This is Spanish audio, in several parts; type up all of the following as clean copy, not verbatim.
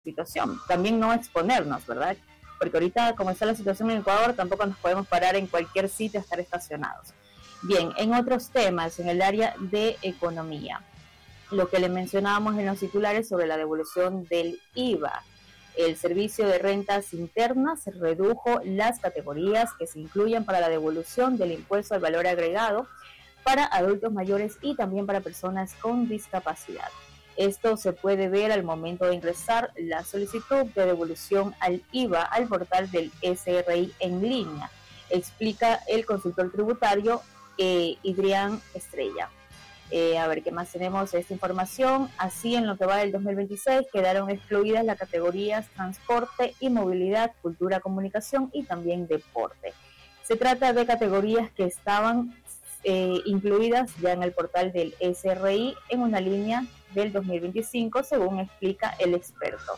situación. También no exponernos, ¿verdad? Porque ahorita, como está la situación en Ecuador, tampoco nos podemos parar en cualquier sitio a estar estacionados. Bien, en otros temas, en el área de economía, lo que le mencionábamos en los titulares sobre la devolución del IVA. El Servicio de Rentas Internas redujo las categorías que se incluyen para la devolución del impuesto al valor agregado para adultos mayores y también para personas con discapacidad. Esto se puede ver al momento de ingresar la solicitud de devolución al IVA al portal del SRI en línea, explica el consultor tributario Idrián Estrella. A ver qué más tenemos de esta información. Así, en lo que va del 2026 quedaron excluidas las categorías transporte y movilidad, cultura, comunicación y también deporte. Se trata de categorías que estaban incluidas ya en el portal del SRI en una línea del 2025, según explica el experto.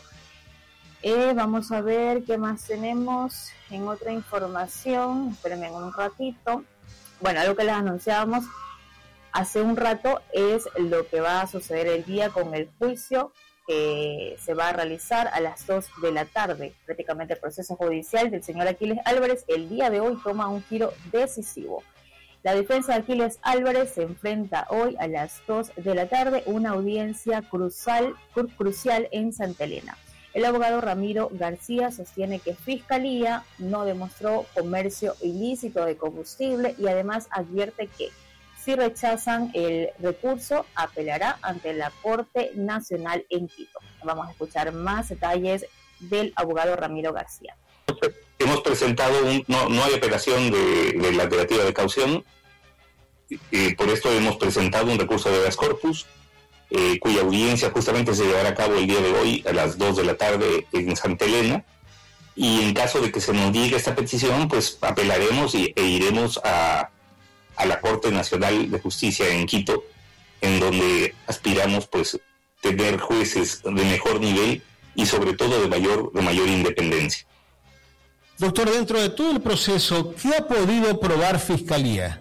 Vamos a ver qué más tenemos en otra información. Espérenme un ratito. Bueno, algo que les anunciábamos hace un rato es lo que va a suceder el día con el juicio que se va a realizar a las 2 de la tarde. Prácticamente el proceso judicial del señor Aquiles Álvarez el día de hoy toma un giro decisivo. La defensa de Aquiles Álvarez se enfrenta hoy a las 2 de la tarde una audiencia crucial en Santa Elena. El abogado Ramiro García sostiene que Fiscalía no demostró comercio ilícito de combustible y además advierte que si rechazan el recurso, apelará ante la Corte Nacional en Quito. Vamos a escuchar más detalles del abogado Ramiro García. Hemos presentado, no hay apelación de la alternativa de caución, por esto hemos presentado un recurso de habeas corpus, cuya audiencia justamente se llevará a cabo el día de hoy a las 2 de la tarde en Santa Elena, y en caso de que se nos diga esta petición, pues apelaremos e iremos a la Corte Nacional de Justicia en Quito, en donde aspiramos pues tener jueces de mejor nivel y sobre todo de mayor independencia. Doctor, dentro de todo el proceso, ¿qué ha podido probar Fiscalía?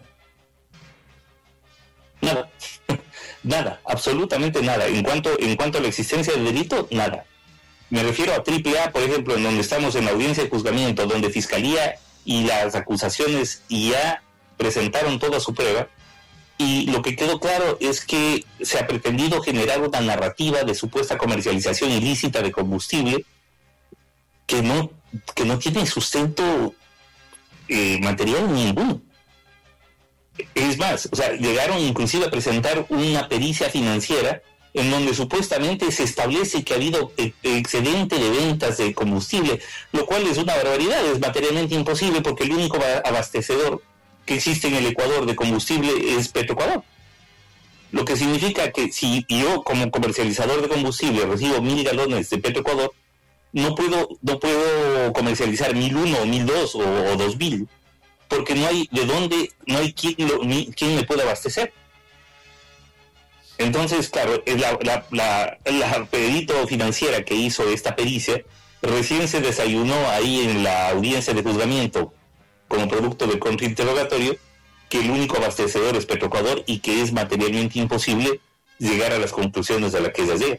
Nada, absolutamente nada. En cuanto a la existencia del delito, nada. Me refiero a AAA, por ejemplo, en donde estamos en la audiencia de juzgamiento, donde Fiscalía y las acusaciones ya presentaron toda su prueba, y lo que quedó claro es que se ha pretendido generar una narrativa de supuesta comercialización ilícita de combustible que no tiene sustento material ninguno. Es más, o sea, llegaron inclusive a presentar una pericia financiera en donde supuestamente se establece que ha habido excedente de ventas de combustible, lo cual es una barbaridad, es materialmente imposible porque el único abastecedor que existe en el Ecuador de combustible es Petroecuador. Lo que significa que si yo como comercializador de combustible recibo 1,000 galones de Petroecuador, no puedo comercializar 1,001 o 1,002 o 2,000, porque no hay quien me pueda abastecer. Entonces, claro, la perito financiera que hizo esta pericia recién se desayunó ahí en la audiencia de juzgamiento como producto del contrainterrogatorio que el único abastecedor es Petroecuador y que es materialmente imposible llegar a las conclusiones a las que ella llega.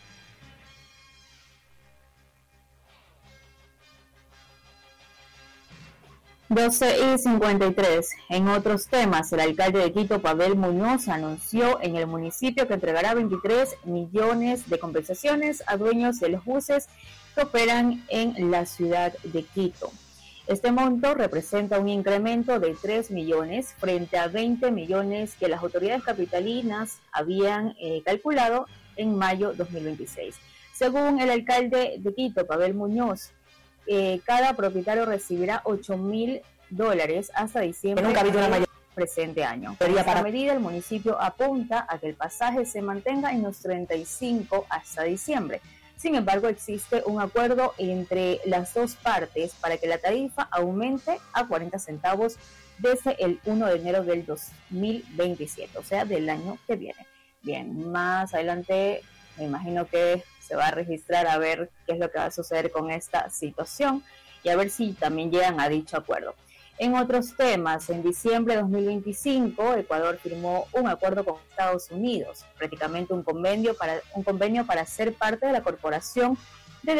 (12:53). En otros temas, el alcalde de Quito, Pavel Muñoz, anunció en el municipio que entregará 23 millones de compensaciones a dueños de los buses que operan en la ciudad de Quito. Este monto representa un incremento de 3 millones frente a 20 millones que las autoridades capitalinas habían calculado en mayo 2026. Según el alcalde de Quito, Pavel Muñoz, cada propietario recibirá $8,000 hasta diciembre del presente año. Por esta medida, el municipio apunta a que el pasaje se mantenga en los 35 hasta diciembre. Sin embargo, existe un acuerdo entre las dos partes para que la tarifa aumente a 40 centavos desde el 1 de enero del 2027, o sea, del año que viene. Bien, más adelante me imagino que se va a registrar a ver qué es lo que va a suceder con esta situación y a ver si también llegan a dicho acuerdo. En otros temas, en diciembre de 2025, Ecuador firmó un acuerdo con Estados Unidos, prácticamente un convenio para ser parte de la Corporación